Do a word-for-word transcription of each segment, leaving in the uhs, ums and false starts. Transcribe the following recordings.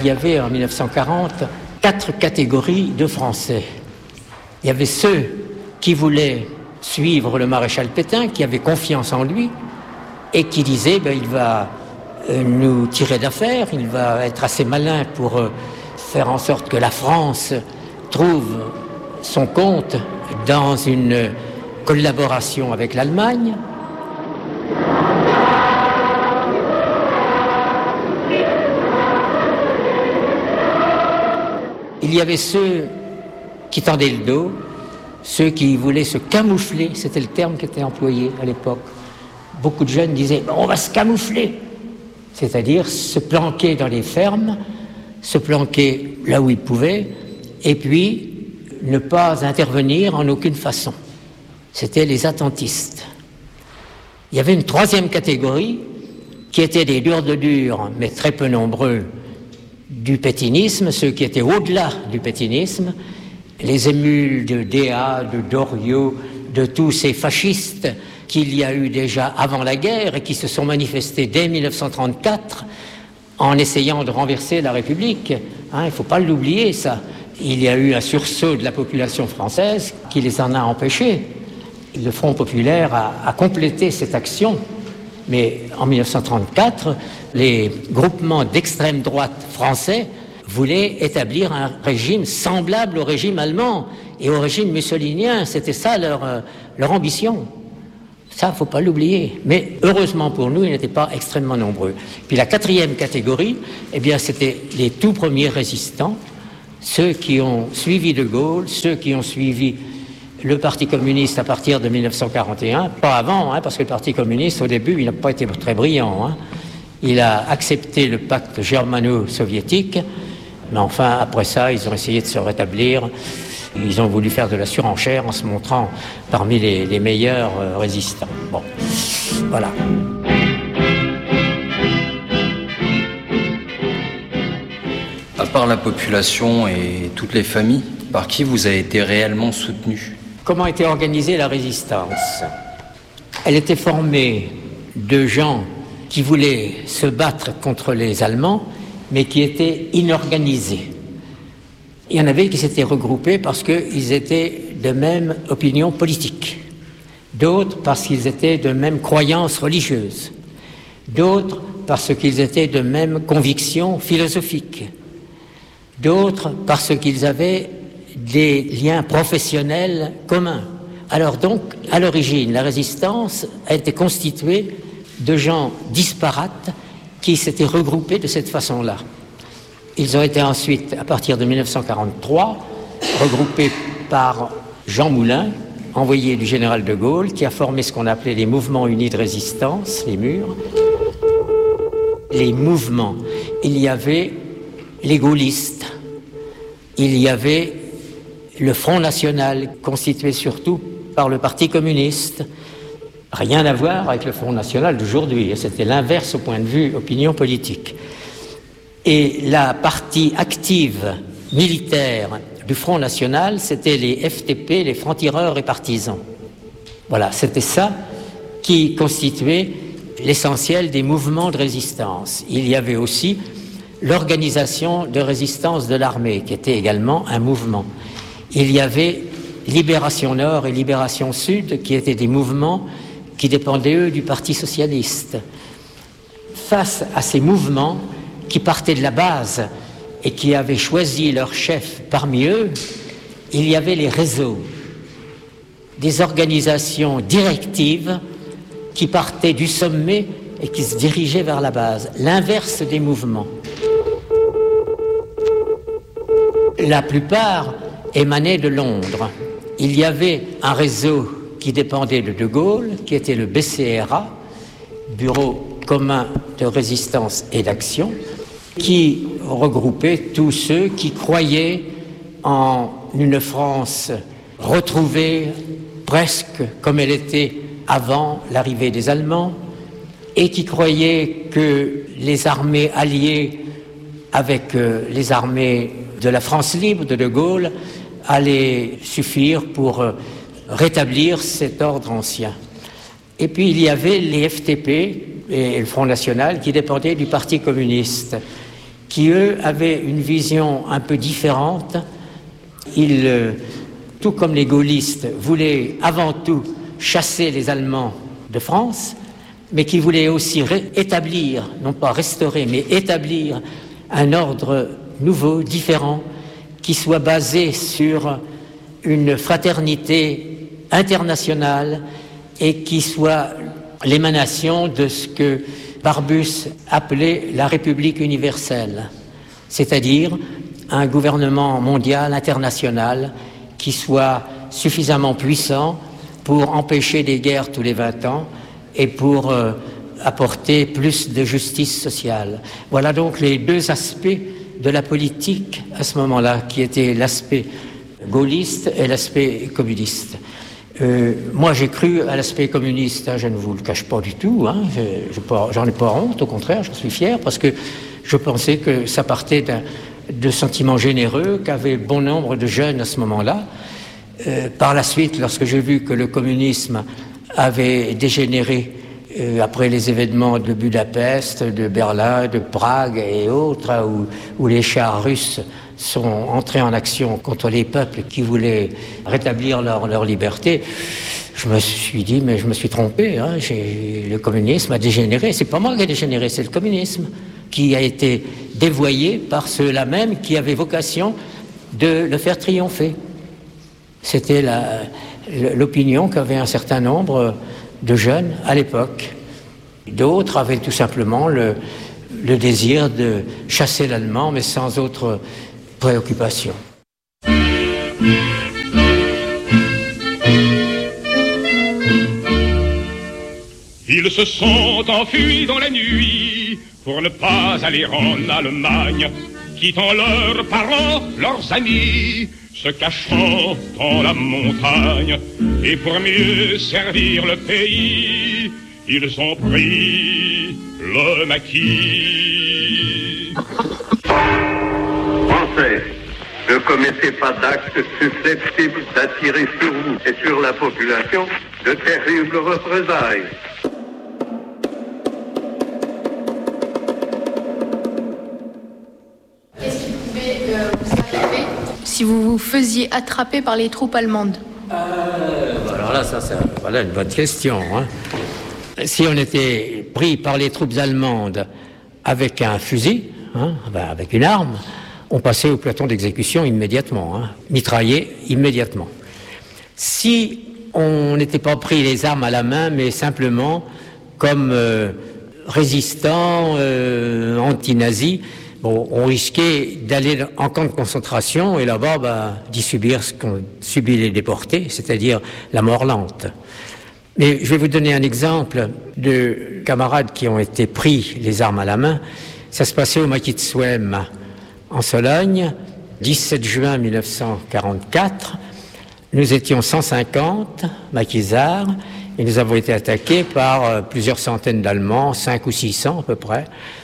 y avait en dix-neuf cent quarante quatre catégories de Français. Il y avait ceux qui voulaient suivre le maréchal Pétain, qui avaient confiance en lui et qui disaient ben, il va euh, nous tirer d'affaire, il va être assez malin pour euh, faire en sorte que la France trouve son compte dans une collaboration avec l'Allemagne. Il y avait ceux qui tendaient le dos, ceux qui voulaient se camoufler, c'était le terme qui était employé à l'époque. Beaucoup de jeunes disaient « on va se camoufler », c'est-à-dire se planquer dans les fermes, se planquer là où ils pouvaient, et puis ne pas intervenir en aucune façon. C'était les attentistes. Il y avait une troisième catégorie qui était des durs de durs, mais très peu nombreux, du pétinisme, ceux qui étaient au-delà du pétinisme, les émules de Déa, de Doriot, de tous ces fascistes qu'il y a eu déjà avant la guerre et qui se sont manifestés dès dix-neuf cent trente-quatre en essayant de renverser la République. Hein, il ne faut pas l'oublier, ça. Il y a eu un sursaut de la population française qui les en a empêchés. Le Front populaire a, a complété cette action. Mais en dix-neuf cent trente-quatre, les groupements d'extrême droite français voulaient établir un régime semblable au régime allemand et au régime mussolinien. C'était ça leur, euh, leur ambition. Ça, il ne faut pas l'oublier. Mais heureusement pour nous, ils n'étaient pas extrêmement nombreux. Puis la quatrième catégorie, eh bien, c'était les tout premiers résistants, ceux qui ont suivi De Gaulle, ceux qui ont suivi le Parti communiste à partir de dix-neuf cent quarante et un, pas avant, hein, parce que le Parti communiste, au début, il n'a pas été très brillant. Hein. Il a accepté le pacte germano-soviétique, mais enfin, après ça, ils ont essayé de se rétablir. Ils ont voulu faire de la surenchère en se montrant parmi les, les meilleurs euh, résistants. Bon, voilà. À part la population et toutes les familles, par qui vous avez été réellement soutenu ? Comment était organisée la résistance ? Elle était formée de gens qui voulaient se battre contre les Allemands, mais qui étaient inorganisés. Il y en avait qui s'étaient regroupés parce qu'ils étaient de même opinion politique, d'autres parce qu'ils étaient de même croyance religieuse, d'autres parce qu'ils étaient de même conviction philosophique, d'autres parce qu'ils avaient des liens professionnels communs. Alors donc, à l'origine, la résistance a été constituée de gens disparates qui s'étaient regroupés de cette façon-là. Ils ont été ensuite, à partir de dix-neuf cent quarante-trois, regroupés par Jean Moulin, envoyé du général de Gaulle, qui a formé ce qu'on appelait les mouvements unis de résistance, les murs. Les mouvements, il y avait les gaullistes, il y avait le Front national, constitué surtout par le Parti communiste. Rien à voir avec le Front national d'aujourd'hui, c'était l'inverse au point de vue opinion politique. Et la partie active militaire du Front national, c'était les F T P, les francs-tireurs et partisans. Voilà, c'était ça qui constituait l'essentiel des mouvements de résistance. Il y avait aussi l'organisation de résistance de l'armée, qui était également un mouvement. Il y avait Libération Nord et Libération Sud, qui étaient des mouvements qui dépendaient, eux, du Parti socialiste. Face à ces mouvements qui partaient de la base et qui avaient choisi leur chef parmi eux, il y avait les réseaux, des organisations directives qui partaient du sommet et qui se dirigeaient vers la base, l'inverse des mouvements. La plupart émanaient de Londres. Il y avait un réseau qui dépendait de De Gaulle, qui était le B C R A, Bureau commun de résistance et d'action, qui regroupait tous ceux qui croyaient en une France retrouvée presque comme elle était avant l'arrivée des Allemands, et qui croyaient que les armées alliées avec les armées de la France libre de De Gaulle allaient suffire pour rétablir cet ordre ancien. Et puis il y avait les F T P et le Front national qui dépendaient du Parti communiste. qui, eux, avaient une vision un peu différente. Ils, euh, tout comme les gaullistes, voulaient avant tout chasser les Allemands de France, mais qui voulaient aussi ré- établir, non pas restaurer, mais établir un ordre nouveau, différent, qui soit basé sur une fraternité internationale et qui soit l'émanation de ce que Barbus appelait la République universelle, c'est-à-dire un gouvernement mondial, international, qui soit suffisamment puissant pour empêcher des guerres tous les vingt ans et pour euh, apporter plus de justice sociale. Voilà donc les deux aspects de la politique à ce moment-là, qui étaient l'aspect gaulliste et l'aspect communiste. Euh, moi, j'ai cru à l'aspect communiste, hein, je ne vous le cache pas du tout, hein, je, je pas, j'en ai pas honte, au contraire, j'en suis fier, parce que je pensais que ça partait d'un, de sentiments généreux qu'avaient bon nombre de jeunes à ce moment-là. Euh, par la suite, lorsque j'ai vu que le communisme avait dégénéré euh, après les événements de Budapest, de Berlin, de Prague et autres, hein, où, où les chars russes sont entrés en action contre les peuples qui voulaient rétablir leur, leur liberté, je me suis dit, mais je me suis trompé, hein, j'ai, le communisme a dégénéré. C'est pas moi qui ai dégénéré, c'est le communisme qui a été dévoyé par ceux-là même qui avaient vocation de le faire triompher. C'était la, l'opinion qu'avaient un certain nombre de jeunes à l'époque. D'autres avaient tout simplement le, le désir de chasser l'allemand, mais sans autre préoccupation. Ils se sont enfuis dans la nuit pour ne pas aller en Allemagne, quittant leurs parents, leurs amis, se cachant dans la montagne. Et pour mieux servir le pays, ils ont pris le maquis. Français, ne commettez pas d'actes susceptibles d'attirer sur vous et sur la population de terribles représailles. Qu'est-ce qui pouvait euh, vous arriver si vous vous faisiez attraper par les troupes allemandes? euh, Alors là, ça, ça, voilà une bonne question. Hein. Si on était pris par les troupes allemandes avec un fusil, hein, ben avec une arme, on passait au peloton d'exécution immédiatement, hein, mitraillé immédiatement. Si on n'était pas pris les armes à la main, mais simplement comme euh, résistants, euh, anti-nazis, bon, on risquait d'aller en camp de concentration et là-bas bah, d'y subir ce qu'ont subi les déportés, c'est-à-dire la mort lente. Mais je vais vous donner un exemple de camarades qui ont été pris les armes à la main. Ça se passait au maquis de Souham, en Sologne, dix-sept juin mille neuf cent quarante-quatre. Nous étions cent cinquante maquisards et nous avons été attaqués par plusieurs centaines d'Allemands, cinq ou six cents à peu près.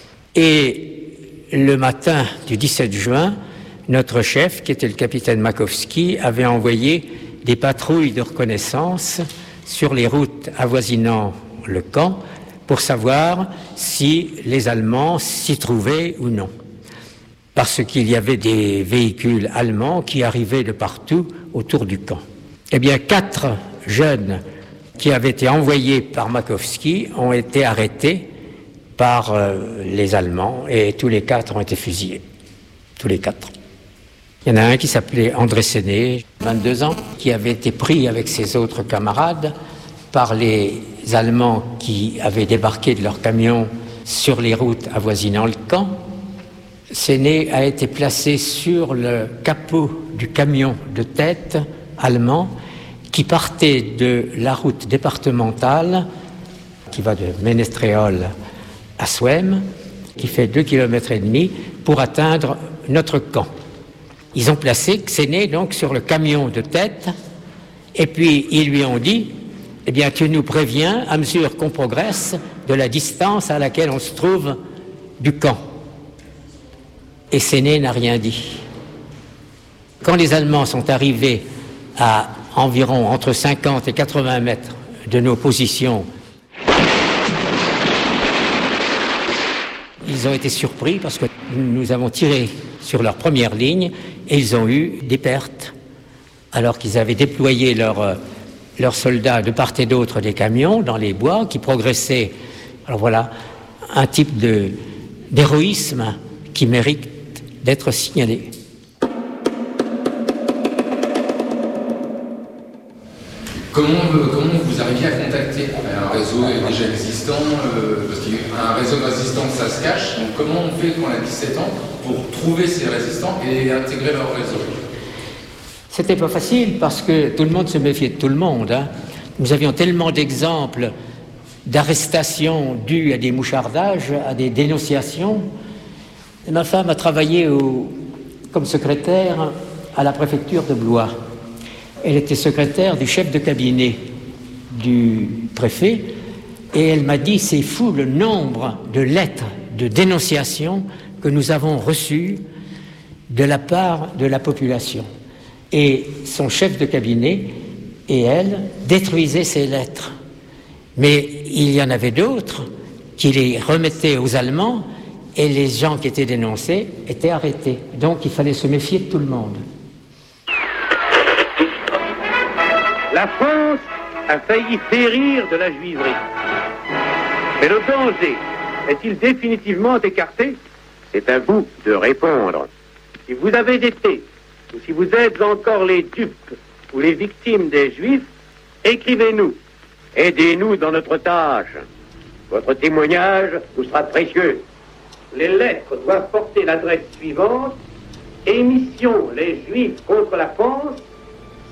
Et le matin du dix-sept juin, notre chef, qui était le capitaine Makowski, avait envoyé des patrouilles de reconnaissance sur les routes avoisinant le camp pour savoir si les Allemands s'y trouvaient ou non. Parce qu'il y avait des véhicules allemands qui arrivaient de partout autour du camp. Eh bien, quatre jeunes qui avaient été envoyés par Makowski ont été arrêtés par euh, les Allemands et tous les quatre ont été fusillés. Tous les quatre. Il y en a un qui s'appelait André Séné, vingt-deux ans, qui avait été pris avec ses autres camarades par les Allemands qui avaient débarqué de leur camion sur les routes avoisinant le camp. Séné a été placé sur le capot du camion de tête allemand qui partait de la route départementale qui va de Ménestréol à Souham, qui fait deux kilomètres et demi, pour atteindre notre camp. Ils ont placé Séné donc sur le camion de tête et puis ils lui ont dit « Eh bien, tu nous préviens à mesure qu'on progresse de la distance à laquelle on se trouve du camp. » Et Séné n'a rien dit. Quand les Allemands sont arrivés à environ entre cinquante et quatre-vingts mètres de nos positions, ils ils ont été surpris parce que nous avons tiré sur leur première ligne et ils ont eu des pertes. Alors qu'ils avaient déployé leurs, leurs soldats de part et d'autre des camions dans les bois qui progressaient. Alors voilà, un type de, d'héroïsme qui mérite d'être signalé. Comment, euh, comment vous arriviez à contacter un réseau déjà existant, euh, parce qu'un réseau de résistants, ça se cache. Donc comment on fait quand on a dix-sept ans pour trouver ces résistants et intégrer leur réseau? C'était pas facile parce que tout le monde se méfiait de tout le monde. Hein. Nous avions tellement d'exemples d'arrestations dues à des mouchardages, à des dénonciations. Et ma femme a travaillé au, comme secrétaire à la préfecture de Blois. Elle était secrétaire du chef de cabinet du préfet et elle m'a dit, c'est fou le nombre de lettres de dénonciation que nous avons reçues de la part de la population. Et son chef de cabinet et elle détruisaient ces lettres. Mais il y en avait d'autres qui les remettaient aux Allemands et les gens qui étaient dénoncés étaient arrêtés. Donc il fallait se méfier de tout le monde. La France a failli périr de la juiverie. Mais le danger est-il définitivement écarté? C'est à vous de répondre. Si vous avez été, ou si vous êtes encore les dupes ou les victimes des Juifs, écrivez-nous. Aidez-nous dans notre tâche. Votre témoignage nous sera précieux. Les lettres doivent porter l'adresse suivante: Émission Les Juifs contre la France,